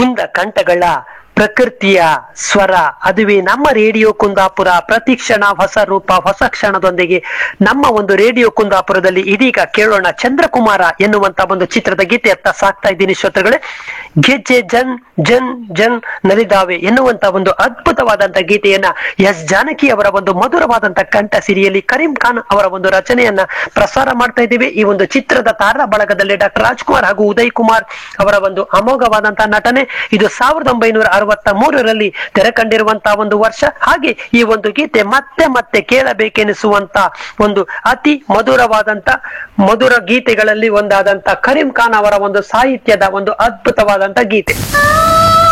ಕುಂದ ಕಂಠಗಳ ಪ್ರಕೃತಿಯ ಸ್ವರ, ಅದುವೇ ನಮ್ಮ ರೇಡಿಯೋ ಕುಂದಾಪುರ. ಪ್ರತಿಕ್ಷಣ ಹೊಸ ರೂಪ, ಹೊಸ ಕ್ಷಣದೊಂದಿಗೆ ನಮ್ಮ ಒಂದು ರೇಡಿಯೋ ಕುಂದಾಪುರದಲ್ಲಿ ಇದೀಗ ಕೇಳೋಣ ಚಂದ್ರಕುಮಾರ ಎನ್ನುವಂತ ಒಂದು ಚಿತ್ರದ ಗೀತೆಯತ್ತ ಸಾಕ್ತಾ ಇದ್ದೀನಿ ಶ್ರೋತೃಗಳೇ. ಗೆಜ್ಜೆ ಜನ್ ಜನ್ ಜನ್ ನಲಿದಾವೆ ಎನ್ನುವಂತ ಒಂದು ಅದ್ಭುತವಾದಂತ ಗೀತೆಯನ್ನ ಎಸ್ ಜಾನಕಿ ಅವರ ಒಂದು ಮಧುರವಾದಂತ ಕಂಠ ಸಿರಿಯಲ್ಲಿ ಕರೀಂ ಖಾನ್ ಅವರ ಒಂದು ರಚನೆಯನ್ನ ಪ್ರಸಾರ ಮಾಡ್ತಾ ಇದ್ದೀವಿ. ಈ ಒಂದು ಚಿತ್ರದ ತಾರಾ ಬಳಗದಲ್ಲಿ ಡಾಕ್ಟರ್ ರಾಜ್ಕುಮಾರ್ ಹಾಗೂ ಉದಯ್ ಕುಮಾರ್ ಅವರ ಒಂದು ಅಮೋಘವಾದಂತಹ ನಟನೆ. ಇದು 1963ರಲ್ಲಿ ತೆರೆ ಕಂಡಿರುವಂತಹ ಒಂದು ವರ್ಷ. ಹಾಗೆ ಈ ಒಂದು ಗೀತೆ ಮತ್ತೆ ಮತ್ತೆ ಕೇಳಬೇಕೆನಿಸುವಂತ ಒಂದು ಅತಿ ಮಧುರವಾದಂತ ಮಧುರ ಗೀತೆಗಳಲ್ಲಿ ಒಂದಾದಂತ ಕರೀಂ ಖಾನ್ ಅವರ ಒಂದು ಸಾಹಿತ್ಯದ ಒಂದು ಅದ್ಭುತವಾದಂತ ಗೀತೆ.